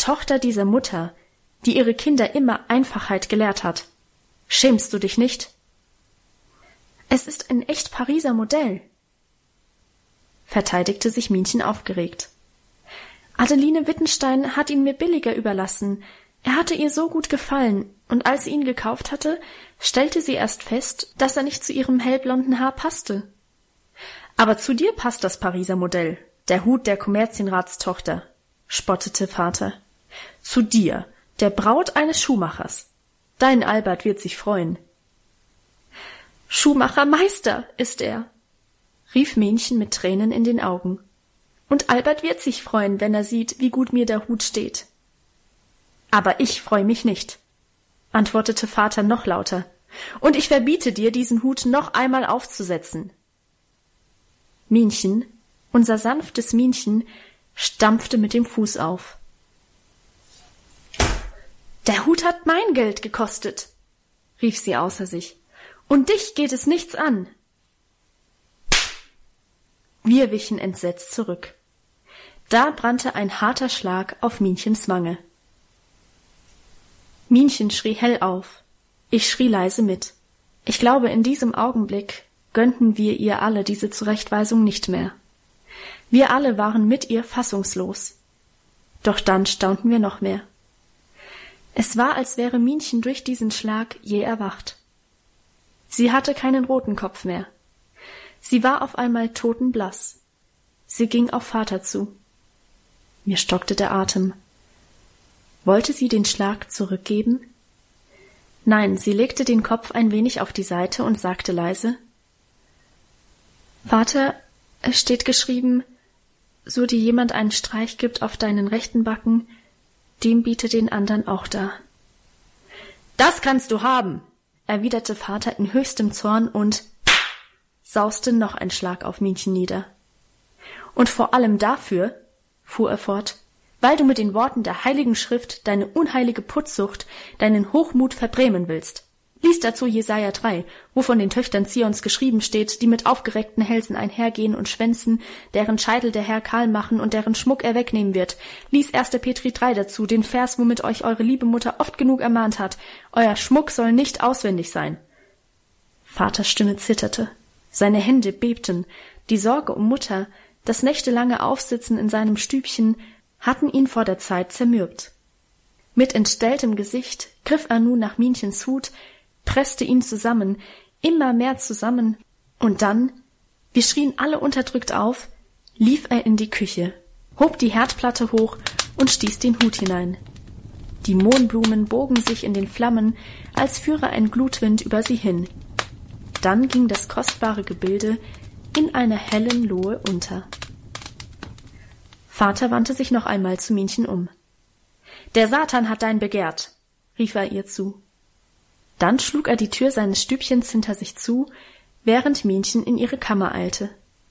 Tochter dieser Mutter, die ihre Kinder immer Einfachheit gelehrt hat. Schämst du dich nicht? Es ist ein echt Pariser Modell, verteidigte sich Minchen aufgeregt. Adeline Wittenstein hat ihn mir billiger überlassen. Er hatte ihr so gut gefallen, und als sie ihn gekauft hatte, stellte sie erst fest, dass er nicht zu ihrem hellblonden Haar passte. Aber zu dir passt das Pariser Modell, der Hut der Kommerzienratstochter, spottete Vater. Zu dir, der Braut eines Schuhmachers. Dein Albert wird sich freuen. Schuhmachermeister ist er, rief Mähnchen mit Tränen in den Augen. Und Albert wird sich freuen, wenn er sieht, wie gut mir der Hut steht. Aber ich freue mich nicht, antwortete Vater noch lauter, und ich verbiete dir, diesen Hut noch einmal aufzusetzen. Minchen, unser sanftes Minchen, stampfte mit dem Fuß auf. Der Hut hat mein Geld gekostet, rief sie außer sich, und dich geht es nichts an. Wir wichen entsetzt zurück. Da brannte ein harter Schlag auf Minchens Wange. Minchen schrie hell auf. Ich schrie leise mit. Ich glaube, in diesem Augenblick gönnten wir ihr alle diese Zurechtweisung nicht mehr. Wir alle waren mit ihr fassungslos. Doch dann staunten wir noch mehr. Es war, als wäre Minchen durch diesen Schlag jäh erwacht. Sie hatte keinen roten Kopf mehr. Sie war auf einmal totenblass. Sie ging auf Vater zu. Mir stockte der Atem. Wollte sie den Schlag zurückgeben? Nein, sie legte den Kopf ein wenig auf die Seite und sagte leise: Vater, es steht geschrieben, so dir jemand einen Streich gibt auf deinen rechten Backen, dem biete den anderen auch dar. Das kannst du haben, erwiderte Vater in höchstem Zorn und sauste noch ein Schlag auf Minchen nieder. Und vor allem dafür, fuhr er fort, weil du mit den Worten der Heiligen Schrift deine unheilige Putzsucht, deinen Hochmut verbrämen willst. Lies dazu Jesaja 3, wo von den Töchtern Zions geschrieben steht, die mit aufgereckten Hälsen einhergehen und schwänzen, deren Scheitel der Herr kahl machen und deren Schmuck er wegnehmen wird. Lies 1. Petri 3 dazu, den Vers, womit euch eure liebe Mutter oft genug ermahnt hat. Euer Schmuck soll nicht auswendig sein. Vaters Stimme zitterte. Seine Hände bebten. Die Sorge um Mutter, das nächtelange Aufsitzen in seinem Stübchen, hatten ihn vor der Zeit zermürbt. Mit entstelltem Gesicht griff er nun nach Minchens Hut, presste ihn zusammen, immer mehr zusammen, und dann, wir schrien alle unterdrückt auf, lief er in die Küche, hob die Herdplatte hoch und stieß den Hut hinein. Die Mohnblumen bogen sich in den Flammen, als führe ein Glutwind über sie hin. Dann ging das kostbare Gebilde in einer hellen Lohe unter. Vater wandte sich noch einmal zu Minchen um. »Der Satan hat dein begehrt«, rief er ihr zu. Dann schlug er die Tür seines Stübchens hinter sich zu, während Minchen in ihre Kammer eilte.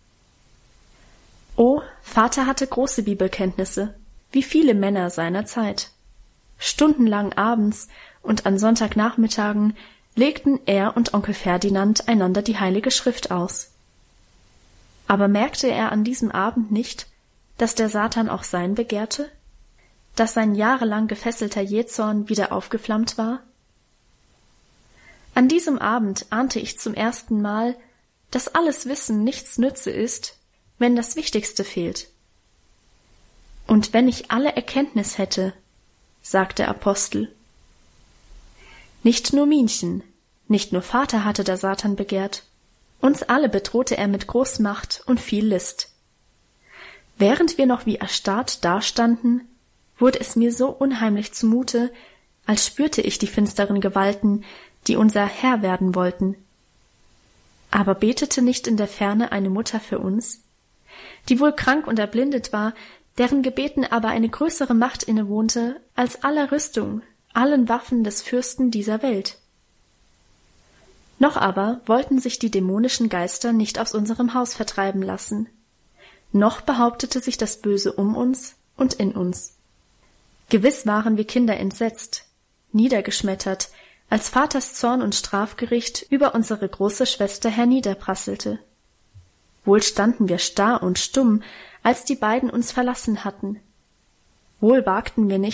Oh, Vater hatte große Bibelkenntnisse, wie viele Männer seiner Zeit. Stundenlang abends und an Sonntagnachmittagen legten er und Onkel Ferdinand einander die Heilige Schrift aus. Aber merkte er an diesem Abend nicht, dass der Satan auch sein begehrte? Dass sein jahrelang gefesselter Jähzorn wieder aufgeflammt war? An diesem Abend ahnte ich zum ersten Mal, dass alles Wissen nichts nütze ist, wenn das Wichtigste fehlt. Und wenn ich alle Erkenntnis hätte, sagt der Apostel. Nicht nur Minchen, nicht nur Vater hatte der Satan begehrt, uns alle bedrohte er mit Großmacht und viel List. Während wir noch wie erstarrt dastanden, wurde es mir so unheimlich zumute, als spürte ich die finsteren Gewalten, die unser Herr werden wollten. Aber betete nicht in der Ferne eine Mutter für uns, die wohl krank und erblindet war, deren Gebeten aber eine größere Macht innewohnte als aller Rüstung, allen Waffen des Fürsten dieser Welt? Noch aber wollten sich die dämonischen Geister nicht aus unserem Haus vertreiben lassen. Noch behauptete sich das Böse um uns und in uns. Gewiss waren wir Kinder entsetzt, niedergeschmettert, als Vaters Zorn und Strafgericht über unsere große Schwester herniederprasselte. Wohl standen wir starr und stumm, als die beiden uns verlassen hatten. Wohl wagten wir nicht,